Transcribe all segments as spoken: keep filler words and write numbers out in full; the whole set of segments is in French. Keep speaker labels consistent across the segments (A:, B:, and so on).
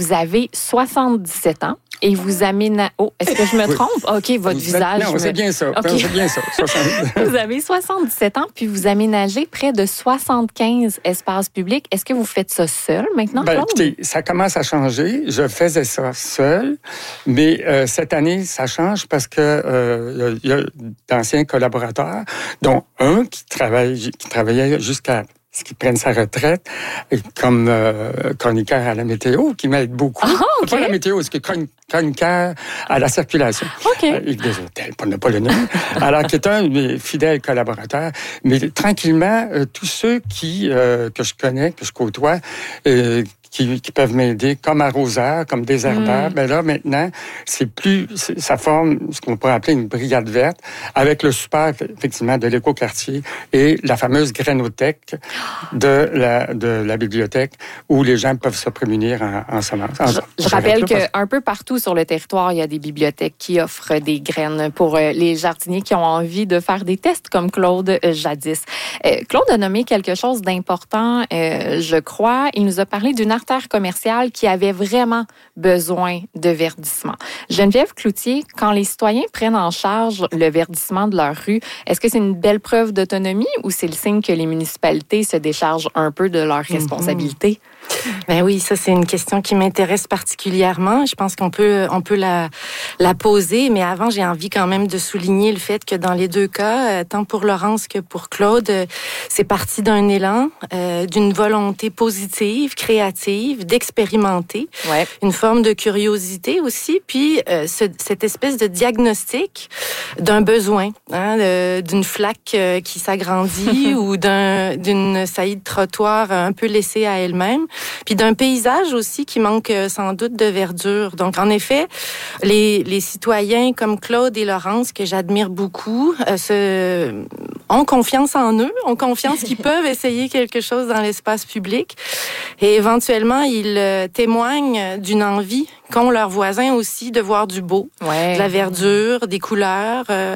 A: vous avez soixante-dix-sept ans. Et vous aménagez... Oh, est-ce que je me trompe? Oui. OK, votre
B: vous
A: visage...
B: Êtes... Non,
A: me...
B: c'est bien ça.
A: Okay.
B: C'est bien ça.
A: Vous avez soixante-dix-sept ans, puis vous aménagez près de soixante-quinze espaces publics. Est-ce que vous faites ça seul maintenant,
B: ben,
A: Claude?
B: Écoutez, ça commence à changer. Je faisais ça seul, mais euh, cette année, ça change parce que euh, y a d'anciens collaborateurs, dont un qui, travaille, qui travaillait jusqu'à ce qu'ils prennent sa retraite, comme euh, chroniqueur à la météo, qui m'aide beaucoup.
A: Ah, okay.
B: Pas la météo, c'est que chroniqueur à la circulation.
A: OK.
B: Euh, des hôtels, pour ne pas le nommer. Alors, qui est un de mes fidèles collaborateurs. Mais tranquillement, euh, tous ceux qui euh, que je connais, que je côtoie, euh, Qui, qui peuvent m'aider, comme arroseur, comme désherbeur. Mm. Ben là, maintenant, c'est plus... C'est, ça forme ce qu'on pourrait appeler une brigade verte, avec le support, effectivement, de l'écoquartier et la fameuse grainothèque de la, de la bibliothèque, où les gens peuvent se prémunir en, en semences.
A: Je, je rappelle qu'un parce... peu partout sur le territoire, il y a des bibliothèques qui offrent des graines pour les jardiniers qui ont envie de faire des tests, comme Claude euh, jadis. Euh, Claude a nommé quelque chose d'important, euh, je crois. Il nous a parlé d'une artère commerciale qui avait vraiment besoin de verdissement. Geneviève Cloutier, quand les citoyens prennent en charge le verdissement de leur rue, est-ce que c'est une belle preuve d'autonomie ou c'est le signe que les municipalités se déchargent un peu de leurs responsabilités?
C: Mm-hmm. Ben oui, ça c'est une question qui m'intéresse particulièrement. Je pense qu'on peut on peut la la poser, mais avant j'ai envie quand même de souligner le fait que dans les deux cas, tant pour Laurence que pour Claude, c'est parti d'un élan, euh, d'une volonté positive, créative, d'expérimenter, ouais. Une forme de curiosité aussi, puis euh, ce, cette espèce de diagnostic d'un besoin, hein, de, d'une flaque euh, qui s'agrandit ou d'un d'une saillie de trottoir un peu laissée à elle-même. Puis d'un paysage aussi qui manque euh, sans doute de verdure. Donc, en effet, les, les citoyens comme Claude et Laurence, que j'admire beaucoup, euh, se, ont confiance en eux, ont confiance qu'ils peuvent essayer quelque chose dans l'espace public. Et éventuellement, ils euh, témoignent d'une envie qu'ont leurs voisins aussi de voir du beau, ouais. De la verdure, des couleurs, euh,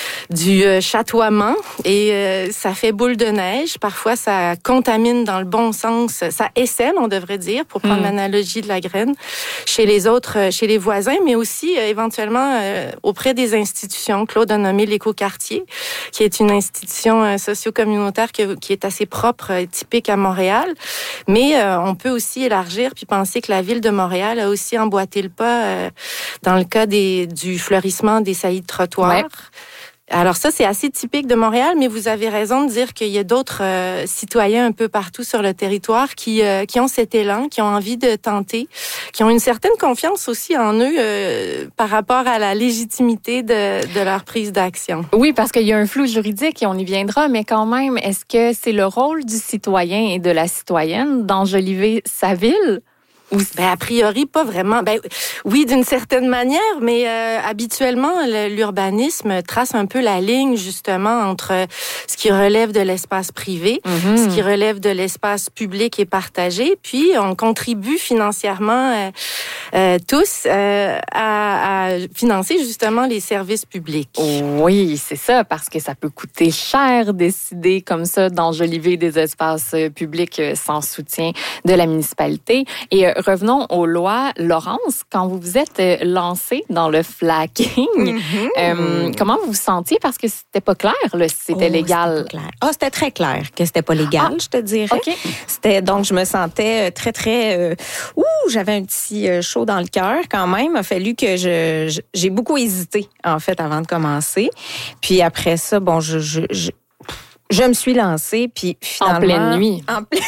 C: du euh, chatoiement. Et euh, ça fait boule de neige. Parfois, ça contamine dans le bon sens. Ça essaime, on devrait dire, pour prendre mmh. l'analogie de la graine, chez les autres, euh, chez les voisins, mais aussi euh, éventuellement euh, auprès des institutions. Claude a nommé l'Écoquartier, qui est une institution euh, socio-communautaire que, qui est assez propre et typique à Montréal. Mais euh, on peut aussi élargir puis penser que la ville de Montréal a aussi emboîté le pas euh, dans le cas des, du fleurissement des saillies de trottoir. Ouais. Alors ça, c'est assez typique de Montréal, mais vous avez raison de dire qu'il y a d'autres euh, citoyens un peu partout sur le territoire qui euh, qui ont cet élan, qui ont envie de tenter, qui ont une certaine confiance aussi en eux euh, par rapport à la légitimité de, de leur prise d'action.
A: Oui, parce qu'il y a un flou juridique et on y viendra, mais quand même, est-ce que c'est le rôle du citoyen et de la citoyenne d'enjoliver sa ville?
C: Ben, a priori, pas vraiment. Ben, oui, d'une certaine manière, mais euh, habituellement, le, l'urbanisme trace un peu la ligne, justement, entre ce qui relève de l'espace privé, mm-hmm. ce qui relève de l'espace public et partagé, puis on contribue financièrement euh, euh, tous euh, à, à financer, justement, les services publics.
A: Oui, c'est ça, parce que ça peut coûter cher décider comme ça d'enjoliver des espaces publics sans soutien de la municipalité. Et euh, revenons aux lois. Laurence, quand vous vous êtes lancée dans le flacking, mm-hmm. euh, comment vous vous sentiez? Parce que c'était pas clair, là, si c'était oh, légal.
D: C'était ah, c'était très clair que c'était pas légal, ah, je te dirais.
A: Okay.
D: C'était, donc, je me sentais très, très... Euh, ouh, j'avais un petit chaud dans le cœur quand même. Il a fallu que je, je... J'ai beaucoup hésité, en fait, avant de commencer. Puis après ça, bon, je... je, je... Je me suis lancée, puis finalement...
A: En pleine nuit.
D: En pleine...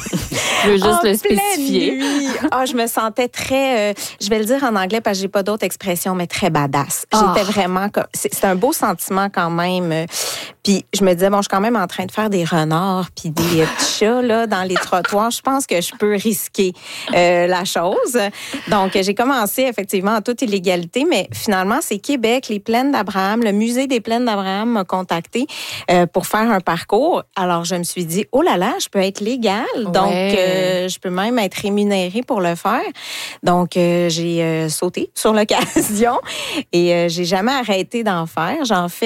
A: Je veux juste
D: en
A: le spécifier.
D: Ah, je me sentais très, euh, je vais le dire en anglais parce que j'ai pas d'autre expression, mais très badass. Oh. J'étais vraiment comme, c'est, c'est un beau sentiment quand même. Puis je me disais bon, je suis quand même en train de faire des renards puis des petits chats là dans les trottoirs. Je pense que je peux risquer euh, la chose. Donc j'ai commencé effectivement en toute illégalité, mais finalement c'est Québec, les Plaines d'Abraham, le musée des Plaines d'Abraham m'a contacté euh, pour faire un parcours. Alors je me suis dit oh là là, je peux être légale. Donc ouais. euh, je peux même être rémunérée pour le faire. Donc euh, j'ai euh, sauté sur l'occasion et euh, j'ai jamais arrêté d'en faire. J'en fais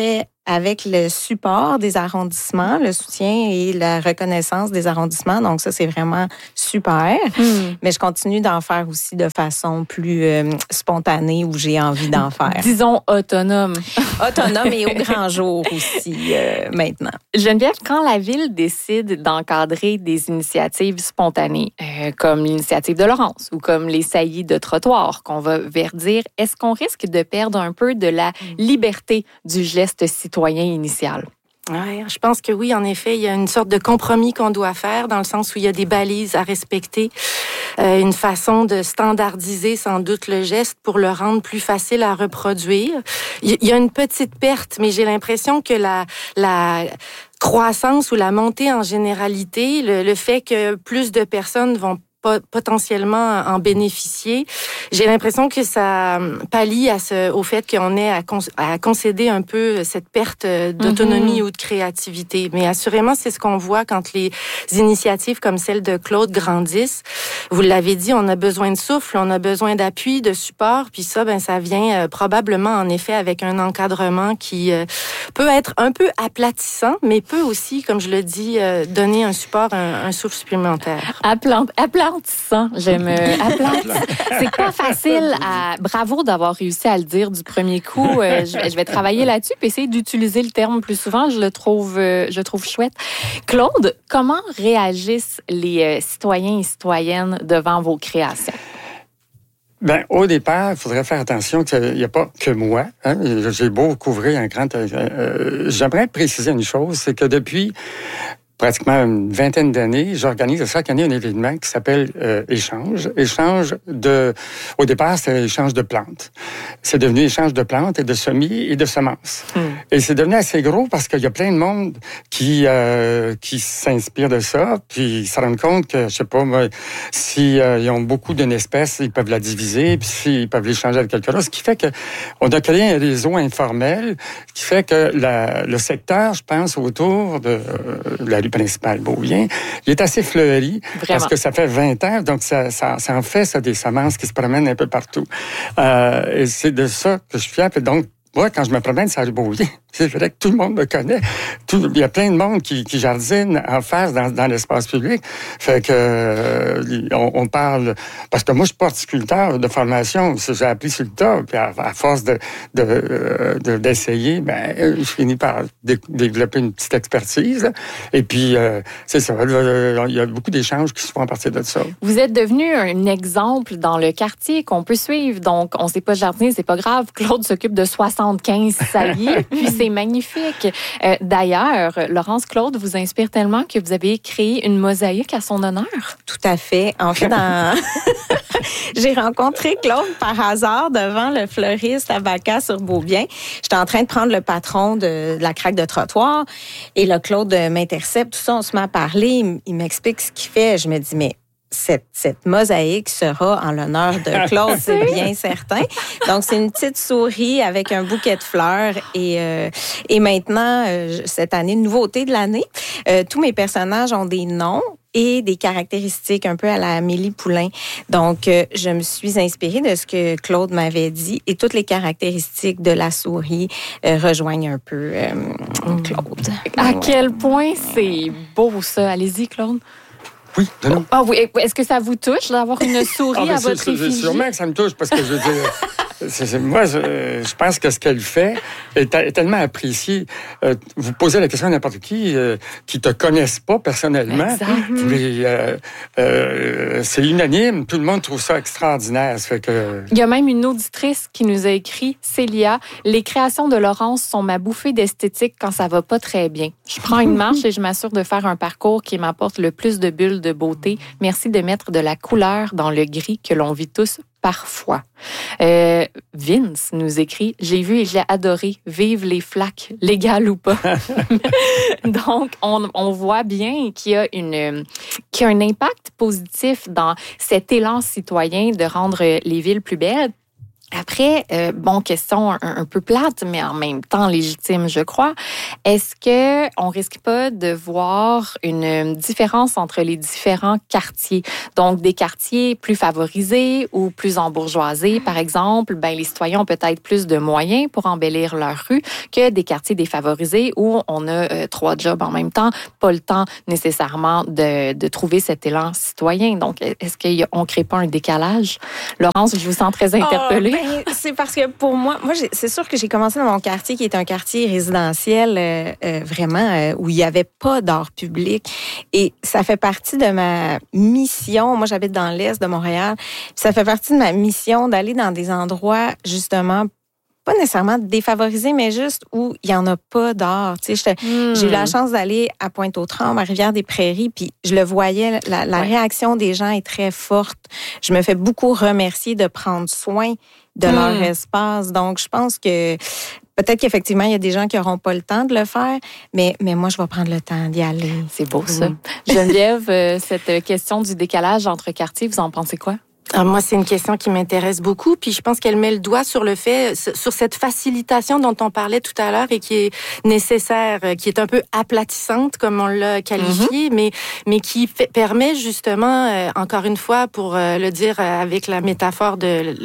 D: avec le support des arrondissements, le soutien et la reconnaissance des arrondissements. Donc ça, c'est vraiment super. Mm. Mais je continue d'en faire aussi de façon plus euh, spontanée où j'ai envie d'en faire.
A: Disons autonome.
D: Autonome et au grand jour aussi euh, maintenant.
A: Geneviève, quand la Ville décide d'encadrer des initiatives spontanées, euh, comme l'initiative de Laurence ou comme les saillies de trottoir qu'on va verdir, est-ce qu'on risque de perdre un peu de la liberté du geste citoyen initial?
C: Ouais, je pense que oui, en effet, il y a une sorte de compromis qu'on doit faire dans le sens où il y a des balises à respecter, euh, une façon de standardiser sans doute le geste pour le rendre plus facile à reproduire. Il y a une petite perte, mais j'ai l'impression que la, la croissance ou la montée en généralité, le, le fait que plus de personnes vont potentiellement en bénéficier. J'ai l'impression que ça pallie à ce, au fait qu'on ait à, con, à concéder un peu cette perte d'autonomie mm-hmm. ou de créativité. Mais assurément, c'est ce qu'on voit quand les initiatives comme celle de Claude grandissent. Vous l'avez dit, on a besoin de souffle, on a besoin d'appui, de support, puis ça, ben, ça vient euh, probablement, en effet, avec un encadrement qui euh, peut être un peu aplatissant, mais peut aussi, comme je le dis, euh, donner un support, un, un souffle supplémentaire.
A: Aplant, aplant J'aime euh, C'est pas facile à... Bravo d'avoir réussi à le dire du premier coup. Euh, je, je vais travailler là-dessus puis essayer d'utiliser le terme plus souvent. Je le trouve, euh, je le trouve chouette. Claude, comment réagissent les euh, citoyens et citoyennes devant vos créations?
B: Ben, au départ, il faudrait faire attention qu'il n'y a pas que moi. Hein? J'ai beau couvrir un grand... Euh, j'aimerais préciser une chose, c'est que depuis... pratiquement une vingtaine d'années, j'organise chaque année un événement qui s'appelle euh, Échange. Échange de... Au départ, c'était échange de plantes. C'est devenu échange de plantes et de semis et de semences. Mm. Et c'est devenu assez gros parce qu'il y a plein de monde qui euh, qui s'inspire de ça, puis ils se rendent compte que, je sais pas, moi, si euh, ils ont beaucoup d'une espèce, ils peuvent la diviser, puis s'ils peuvent l'échanger avec quelque chose, ce qui fait que on a créé un réseau informel qui fait que la, le secteur, je pense, autour de euh, la rue principale Beaubien, il est assez fleuri. Vraiment. Parce que ça fait vingt ans, donc ça, ça, ça en fait ça, des semences qui se promènent un peu partout. Euh, et c'est de ça que je suis fier. Donc, moi, quand je me promène sur la rue Beaubien, c'est vrai que tout le monde me connaît. Tout, il y a plein de monde qui, qui jardine en face dans, dans l'espace public. Fait que euh, on, on parle... Parce que moi, je suis pas horticulteur de formation. J'ai appris sur le tas. Puis à, à force de, de, de, d'essayer, ben, je finis par dé, développer une petite expertise. Et puis, euh, c'est ça. Il y a beaucoup d'échanges qui se font à partir de ça.
A: Vous êtes devenu un exemple dans le quartier qu'on peut suivre. Donc, on ne sait pas jardiner, c'est pas grave. Claude s'occupe de soixante-quinze saillies. Puis, c'est magnifique. Euh, d'ailleurs, Laurence, Claude vous inspire tellement que vous avez créé une mosaïque à son honneur.
D: Tout à fait. En fait, dans... j'ai rencontré Claude par hasard devant le fleuriste Abaca sur Beaubien. J'étais en train de prendre le patron de, de la craque de trottoir et là, Claude m'intercepte, tout ça, on se met à parler, il, il m'explique ce qu'il fait. Je me dis, mais Cette, cette mosaïque sera en l'honneur de Claude, c'est bien certain. Donc, c'est une petite souris avec un bouquet de fleurs. Et, euh, et maintenant, euh, cette année, nouveauté de l'année, euh, tous mes personnages ont des noms et des caractéristiques un peu à la Amélie Poulain. Donc, euh, je me suis inspirée de ce que Claude m'avait dit et toutes les caractéristiques de la souris euh, rejoignent un peu euh, Claude.
A: À ouais. Quel point c'est beau, ça. Allez-y, Claude.
B: Oui, non, non.
A: Ah oui, est-ce que ça vous touche d'avoir une souris ah, à votre effigie?
B: Sûrement que ça me touche parce que je veux dire, c'est, c'est, moi, je, je pense que ce qu'elle fait est, est tellement apprécié. Euh, vous posez la question à n'importe qui euh, qui te connaissent pas personnellement.
A: Exact.
B: Mais euh, euh, c'est unanime. Tout le monde trouve ça extraordinaire. Ça fait que...
A: Il y a même une auditrice qui nous a écrit, Célia, les créations de Laurence sont ma bouffée d'esthétique quand ça va pas très bien. Je prends une marche et je m'assure de faire un parcours qui m'apporte le plus de bulles de beauté. Merci de mettre de la couleur dans le gris que l'on vit tous parfois. Euh, Vince nous écrit « J'ai vu et j'ai adoré. Vive les flaques, légales ou pas. » Donc, on, on voit bien qu'il y a, une, qu'il y a un impact positif dans cet élan citoyen de rendre les villes plus belles. Après, euh, bon, question un, un peu plate, mais en même temps légitime, je crois. Est-ce que on risque pas de voir une différence entre les différents quartiers? Donc, des quartiers plus favorisés ou plus embourgeoisés, par exemple, ben les citoyens ont peut-être plus de moyens pour embellir leur rue que des quartiers défavorisés où on a euh, trois jobs en même temps, pas le temps nécessairement de, de trouver cet élan citoyen. Donc, est-ce qu'on ne crée pas un décalage? Laurence, je vous sens très interpellée.
D: Oh, ben, c'est parce que pour moi, moi j'ai, c'est sûr que j'ai commencé dans mon quartier qui est un quartier résidentiel euh, euh, vraiment euh, où il n'y avait pas d'art public. Et ça fait partie de ma mission. Moi, j'habite dans l'est de Montréal. Ça fait partie de ma mission d'aller dans des endroits, justement, pas nécessairement défavorisés, mais juste où il n'y en a pas d'art. Tu sais, mmh. J'ai eu la chance d'aller à Pointe-aux-Trembles, à Rivière-des-Prairies, puis je le voyais, la, la ouais. réaction des gens est très forte. Je me fais beaucoup remercier de prendre soin de mmh. leur espace. Donc, je pense que peut-être qu'effectivement, il y a des gens qui n'auront pas le temps de le faire, mais, mais moi, je vais prendre le temps d'y aller.
A: C'est beau, ça. Mmh. Geneviève, euh, cette question du décalage entre quartiers, vous en pensez quoi?
C: Alors moi, c'est une question qui m'intéresse beaucoup, puis je pense qu'elle met le doigt sur le fait, sur cette facilitation dont on parlait tout à l'heure et qui est nécessaire, qui est un peu aplatissante, comme on l'a qualifié, mm-hmm. mais mais qui fait, permet justement, euh, encore une fois, pour euh, le dire avec la métaphore de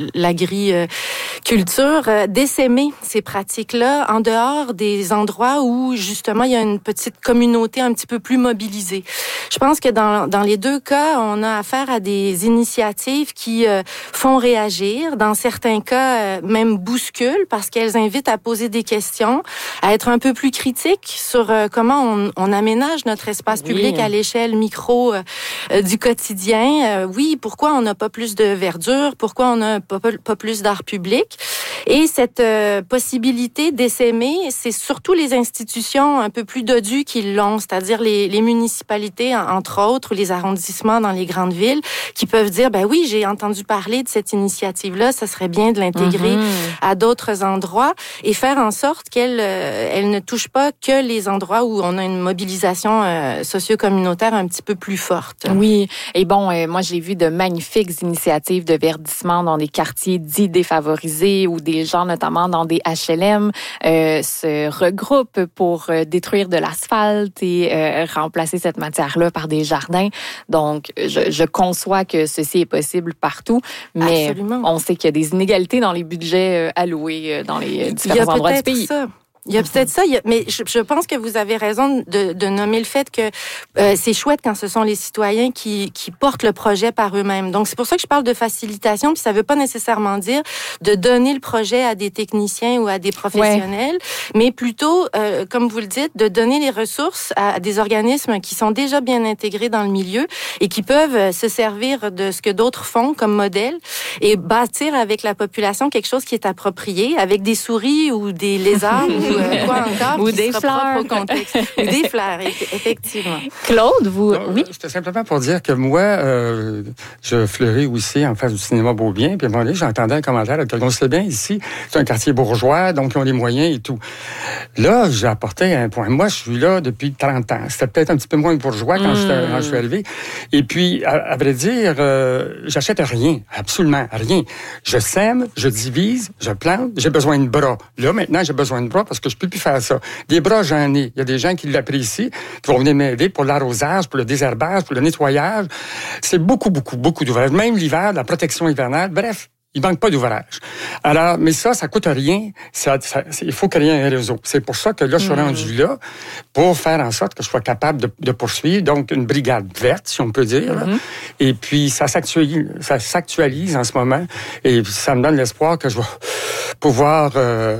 C: l'agriculture, euh, d'essaimer ces pratiques-là en dehors des endroits où justement il y a une petite communauté un petit peu plus mobilisée. Je pense que dans dans les deux cas, on a affaire à des initiatives qui euh, font réagir, dans certains cas euh, même bousculent parce qu'elles invitent à poser des questions, à être un peu plus critiques sur euh, comment on, on aménage notre espace oui. public à l'échelle micro euh, euh, du quotidien. Euh, oui, pourquoi on n'a pas plus de verdure? Pourquoi on n'a pas, pas plus d'art public? Et cette euh, possibilité d'essaimer, c'est surtout les institutions un peu plus dodues qui l'ont, c'est-à-dire les, les municipalités, entre autres, ou les arrondissements dans les grandes villes, qui peuvent dire, ben oui, j'ai entendu parler de cette initiative-là, ça serait bien de l'intégrer mm-hmm. à d'autres endroits et faire en sorte qu'elle euh, elle ne touche pas que les endroits où on a une mobilisation euh, socio-communautaire un petit peu plus forte.
A: Oui, et bon, euh, moi j'ai vu de magnifiques initiatives de verdissement dans des quartiers dits défavorisés où des gens, notamment dans des H L M, euh, se regroupent pour euh, détruire de l'asphalte et euh, remplacer cette matière-là par des jardins. Donc, je, je conçois que ceci est possible partout, mais Absolument. On sait qu'il y a des inégalités dans les budgets alloués dans les différents endroits du pays.
C: Ça. Il y a peut-être ça, il y a, mais je, je pense que vous avez raison de, de nommer le fait que euh, c'est chouette quand ce sont les citoyens qui, qui portent le projet par eux-mêmes. Donc, c'est pour ça que je parle de facilitation, puis ça ne veut pas nécessairement dire de donner le projet à des techniciens ou à des professionnels, ouais. mais plutôt, euh, comme vous le dites, de donner les ressources à des organismes qui sont déjà bien intégrés dans le milieu et qui peuvent se servir de ce que d'autres font comme modèle et bâtir avec la population quelque chose qui est approprié, avec des souris ou des lézards ou Euh, quoi encore,
A: ou des fleurs.
C: Au contexte. Ou des fleurs, effectivement.
A: Claude, vous...
B: Non,
A: oui?
B: C'était simplement pour dire que moi, euh, je fleuris aussi en face du cinéma Beaubien, puis à un moment donné, j'entendais un commentaire, on sait bien ici, c'est un quartier bourgeois, donc ils ont les moyens et tout. Là, j'ai apporté un point. Moi, je suis là depuis trente ans. C'était peut-être un petit peu moins bourgeois quand, mmh. quand je suis arrivé. Et puis, à, à vrai dire, euh, j'achète rien, absolument rien. Je sème, je divise, je plante, j'ai besoin de bras. Là, maintenant, j'ai besoin de bras parce que je peux plus faire ça. Des bras, j'en ai. Il y a des gens qui l'apprécient, qui vont venir m'aider pour l'arrosage, pour le désherbage, pour le nettoyage. C'est beaucoup, beaucoup, beaucoup d'ouvrages. Même l'hiver, la protection hivernale. Bref, il manque pas d'ouvrage. Alors, mais ça, ça coûte rien. Ça, ça, il faut qu'il y ait un réseau. C'est pour ça que là, je suis rendu là pour faire en sorte que je sois capable de, de poursuivre. Donc, une brigade verte, si on peut dire. Mm-hmm. Et puis, ça s'actualise, ça s'actualise en ce moment. Et ça me donne l'espoir que je vais pouvoir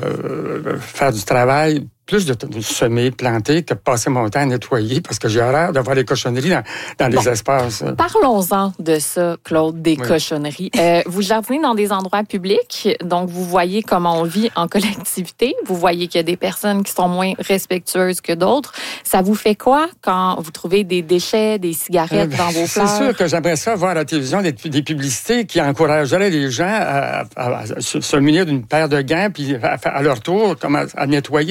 B: euh, faire du travail plus de, de semer, planter, que de passer mon temps à nettoyer parce que j'ai horreur de voir les cochonneries dans, dans bon, des espaces.
A: Parlons-en de ça, Claude, des oui. cochonneries. Euh, vous jardinez dans des endroits publics, donc vous voyez comment on vit en collectivité. Vous voyez qu'il y a des personnes qui sont moins respectueuses que d'autres. Ça vous fait quoi quand vous trouvez des déchets, des cigarettes euh, dans vos fleurs?
B: C'est sûr que j'aimerais ça voir à la télévision des, des publicités qui encourageraient les gens à, à, à, à se munir d'une paire de gants puis à, à leur tour comme à, à nettoyer.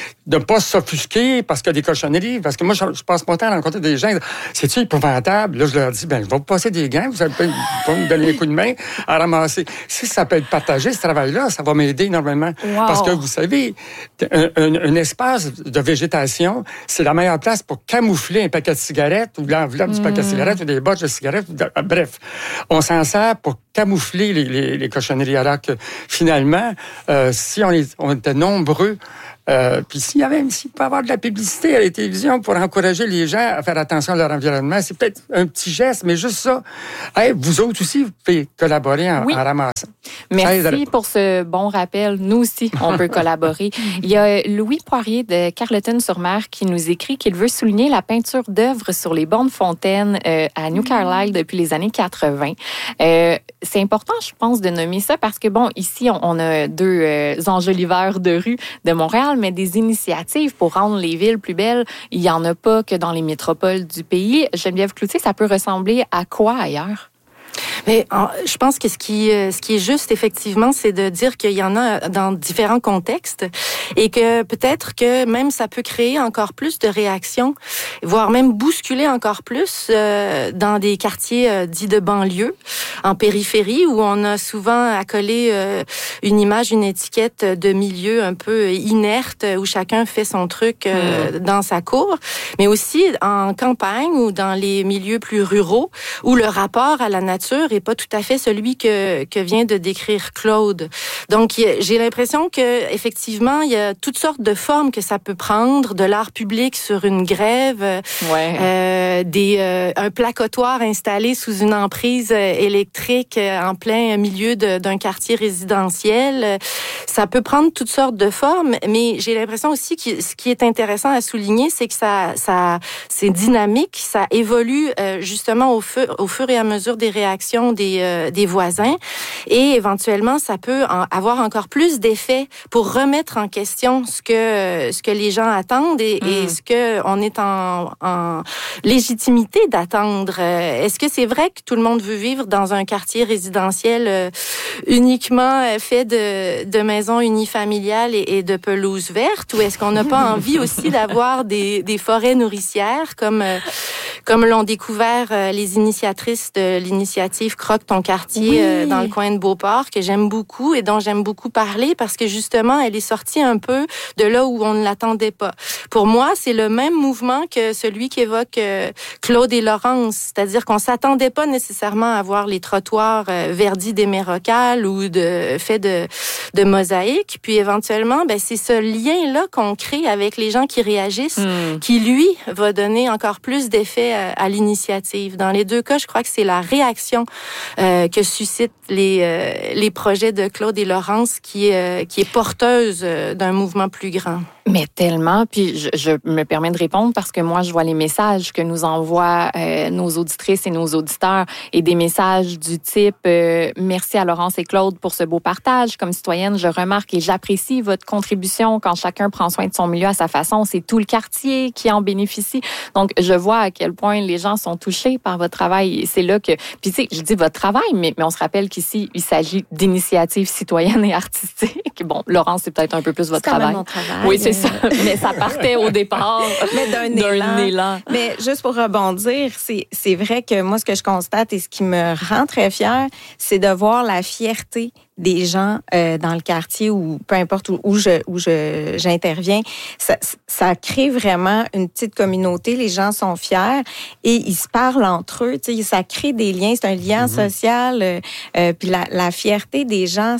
B: de ne pas s'offusquer parce qu'il y a des cochonneries. Parce que moi, je, je passe mon temps à rencontrer des gens. C'est-tu épouvantable? Là, je leur dis, ben, je vais vous passer des gants, vous allez pas me donner un coup de main à ramasser. Si ça peut être partagé, ce travail-là, ça va m'aider énormément. Wow. Parce que vous savez, un, un, un espace de végétation, c'est la meilleure place pour camoufler un paquet de cigarettes ou l'enveloppe mmh. du paquet de cigarettes ou des bottes de cigarettes. Bref, on s'en sert pour camoufler les, les, les cochonneries. Alors que finalement, euh, si on, est, on était nombreux, euh, puis s'il y avait, s'il peut y avoir de la publicité à la télévision pour encourager les gens à faire attention à leur environnement, c'est peut-être un petit geste, mais juste ça. Hey, vous autres aussi, vous pouvez collaborer en, oui. en ramassant.
A: Merci pour ce bon rappel. Nous aussi, on peut collaborer. Il y a Louis Poirier de Carleton-sur-Mer qui nous écrit qu'il veut souligner la peinture d'œuvres sur les bornes fontaines euh, à New Carlisle depuis les années quatre-vingt. Euh, c'est important, je pense, de nommer ça parce que, bon, ici, on, on a deux euh, enjoliveurs de rue de Montréal, mais des initiatives pour rendre les villes plus belles, il n'y en a pas que dans les métropoles du pays. Geneviève Cloutier, ça peut ressembler à quoi ailleurs?
C: Mais je pense que ce qui, ce qui est juste, effectivement, c'est de dire qu'il y en a dans différents contextes et que peut-être que même ça peut créer encore plus de réactions, voire même bousculer encore plus euh, dans des quartiers euh, dits de banlieue, en périphérie, où on a souvent accolé euh, une image, une étiquette de milieu un peu inerte, où chacun fait son truc euh, mmh. dans sa cour, mais aussi en campagne ou dans les milieux plus ruraux, où le rapport à la nature et pas tout à fait celui que que vient de décrire Claude. Donc j'ai l'impression que effectivement il y a toutes sortes de formes que ça peut prendre, de l'art public sur une grève, ouais. euh, des euh, un placotoir installé sous une emprise électrique en plein milieu de, d'un quartier résidentiel. Ça peut prendre toutes sortes de formes, mais j'ai l'impression aussi que ce qui est intéressant à souligner, c'est que ça ça c'est dynamique, ça évolue euh, justement au fur au fur et à mesure des réactions Des, euh, des voisins et éventuellement ça peut en avoir encore plus d'effet pour remettre en question ce que ce que les gens attendent et, mmh. et ce que on est en, en légitimité d'attendre. Est-ce que c'est vrai que tout le monde veut vivre dans un quartier résidentiel euh, uniquement fait de, de maisons unifamiliales et, et de pelouses vertes ou est-ce qu'on n'a pas envie aussi d'avoir des, des forêts nourricières comme euh, comme l'ont découvert euh, les initiatrices de l'initiative Croque ton quartier oui. euh, dans le coin de Beauport, que j'aime beaucoup et dont j'aime beaucoup parler parce que justement, elle est sortie un peu de là où on ne l'attendait pas. Pour moi, c'est le même mouvement que celui qu'évoque euh, Claude et Laurence, c'est-à-dire qu'on s'attendait pas nécessairement à voir les trottoirs euh, verdis d'Hémérocale ou de faits de, de mosaïques, puis éventuellement, ben, c'est ce lien-là qu'on crée avec les gens qui réagissent, mm. qui, lui, va donner encore plus d'effet à l'initiative. Dans les deux cas, je crois que c'est la réaction euh, que suscitent les euh, les projets de Claude et Laurence qui est euh, qui est porteuse euh, d'un mouvement plus grand.
A: Mais tellement, puis je, je me permets de répondre parce que moi, je vois les messages que nous envoient euh, nos auditrices et nos auditeurs et des messages du type euh, « Merci à Laurence et Claude pour ce beau partage. Comme citoyenne, je remarque et j'apprécie votre contribution quand chacun prend soin de son milieu à sa façon. C'est tout le quartier qui en bénéficie. » Donc, je vois à quel point les gens sont touchés par votre travail. Et c'est là que... Puis tu sais, je dis votre travail, mais, mais on se rappelle qu'ici, il s'agit d'initiatives citoyennes et artistiques. Bon, Laurence, c'est peut-être un peu plus votre
D: c'est
A: travail.
D: Mon travail.
A: Oui, c'est ça. Mais ça partait au départ
D: mais d'un, d'un élan. élan. Mais juste pour rebondir, c'est, c'est vrai que moi, ce que je constate et ce qui me rend très fière, c'est de voir la fierté des gens euh, dans le quartier ou peu importe où, où je où je j'interviens. Ça, ça crée vraiment une petite communauté. Les gens sont fiers et ils se parlent entre eux. Tu sais, ça crée des liens. C'est un lien mm-hmm. social. Euh, euh, puis la, la fierté des gens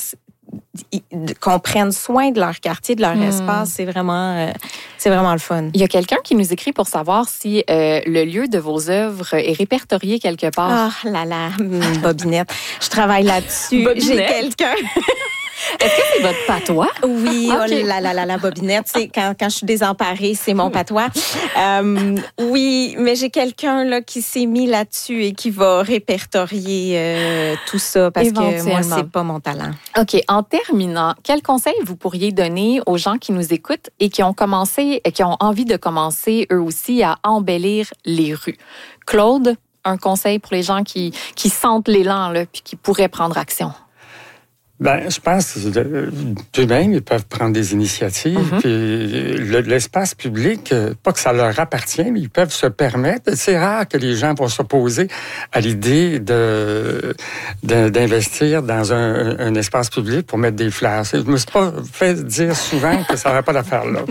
D: qu'on prenne soin de leur quartier, de leur mmh. espace, c'est vraiment, euh, c'est vraiment le fun.
A: Il y a quelqu'un qui nous écrit pour savoir si euh, le lieu de vos œuvres est répertorié quelque part.
D: Ah là là, Bobinette, je travaille là-dessus.
A: Bobinette?
D: J'ai quelqu'un...
A: Est-ce que c'est votre patois?
D: Oui, okay. oh là là là la Bobinette, c'est quand quand je suis désemparée, c'est mon patois. Euh, oui, mais j'ai quelqu'un là qui s'est mis là-dessus et qui va répertorier euh, tout ça parce que moi c'est pas mon talent.
A: OK, en terminant, quel conseil vous pourriez donner aux gens qui nous écoutent et qui ont commencé qui ont envie de commencer eux aussi à embellir les rues? Claude, un conseil pour les gens qui qui sentent l'élan là puis qui pourraient prendre action.
B: Ben, je pense que d'eux-mêmes, ils peuvent prendre des initiatives.
A: Mm-hmm.
B: Puis le, l'espace public, pas que ça leur appartient, mais ils peuvent se permettre. C'est rare que les gens vont s'opposer à l'idée de, de d'investir dans un, un espace public pour mettre des fleurs. Je me suis pas fait dire souvent que ça n'aurait pas d'affaire là.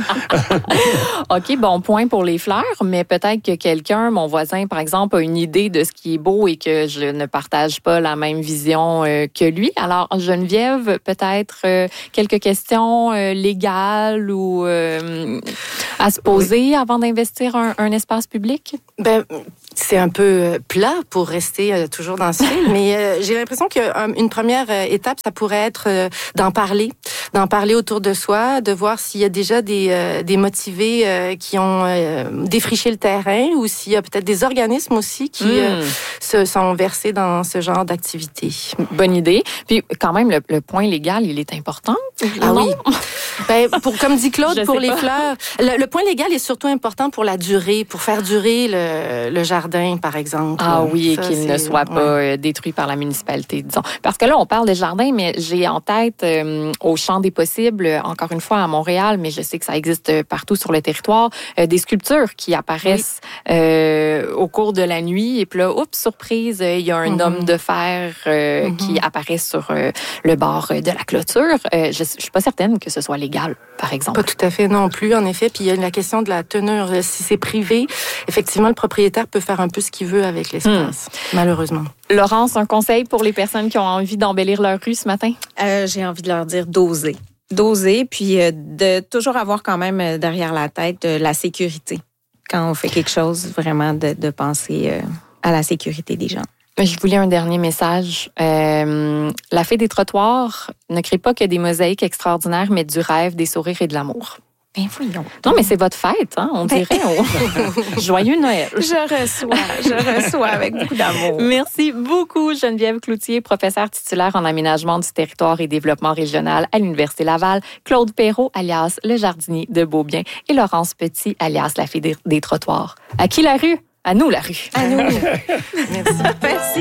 A: OK, bon point pour les fleurs, mais peut-être que quelqu'un, mon voisin, par exemple, a une idée de ce qui est beau et que je ne partage pas la même vision euh, que lui. Alors, Geneviève, peut-être euh, quelques questions euh, légales ou euh, à se poser oui. avant d'investir un, un espace public?
C: Ben, c'est un peu plat pour rester euh, toujours dans ce film, mais euh, j'ai l'impression qu'une première euh, étape, ça pourrait être euh, d'en parler, d'en parler autour de soi, de voir s'il y a déjà des, euh, des motivés euh, qui ont euh, défriché le terrain ou s'il y a peut-être des organismes aussi qui mm. euh, se sont versés dans ce genre d'activité.
A: Bonne idée. Puis quand même, le, le point légal, il est important.
C: Ah
A: non?
C: oui. Ben, pour, comme dit Claude,
A: Je
C: pour les
A: pas.
C: fleurs, le, le point légal est surtout important pour la durée, pour faire durer le, le jardin, par exemple.
A: Ah oui,
C: ça,
A: et qu'il
C: c'est...
A: ne soit pas ouais. détruit par la municipalité, disons. Parce que là, on parle de jardin, mais j'ai en tête euh, au champ des possibles, encore une fois à Montréal, mais je sais que ça existe partout sur le territoire, euh, des sculptures qui apparaissent oui. euh, au cours de la nuit. Et puis là, oups, surprise, il y a un mm-hmm. homme de fer euh, mm-hmm. qui apparaît sur euh, le bord de la clôture. Euh, je ne suis pas certaine que ce soit légal, par exemple.
C: Pas tout à fait non plus, en effet. Puis il y a la question de la teneur. Si c'est privé, effectivement, le propriétaire peut faire un peu ce qu'il veut avec l'espace, hmm. malheureusement.
A: Laurence, un conseil pour les personnes qui ont envie d'embellir leur rue ce matin?
D: Euh, j'ai envie de leur dire d'oser. D'oser, puis euh, de toujours avoir quand même euh, derrière la tête euh, la sécurité. Quand on fait quelque chose, vraiment de, de penser euh, à la sécurité des gens.
A: Je voulais un dernier message. Euh, la Fée des trottoirs ne crée pas que des mosaïques extraordinaires, mais du rêve, des sourires et de l'amour.
D: Ben voyons.
A: Non, mais c'est votre fête, hein, on dirait. Oh. Joyeux Noël.
D: Je reçois, je reçois avec beaucoup d'amour.
A: Merci beaucoup, Geneviève Cloutier, professeure titulaire en aménagement du territoire et développement régional à l'Université Laval, Claude Perrault, alias Le Jardinier de Beaubien, et Laurence Petit, alias La Fée des, des trottoirs. À qui la rue? À nous, la rue.
D: À nous. Merci.
C: Merci.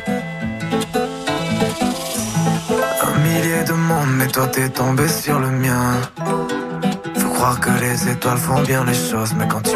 E: Un millier de monde, mais toi t'es tombé sur le mien. Faut croire que les étoiles font bien les choses, mais quand tu